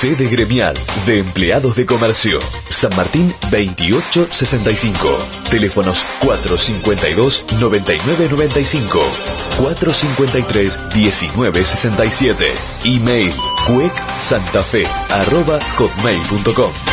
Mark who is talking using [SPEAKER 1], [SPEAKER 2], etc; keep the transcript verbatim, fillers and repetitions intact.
[SPEAKER 1] Sede gremial de empleados de comercio. San Martín veintiocho sesenta y cinco. Teléfonos cuatro cincuenta y dos, noventa y nueve noventa y cinco. cuatro cincuenta y tres, diecinueve sesenta y siete. Email cuec santafe arroba hotmail punto com.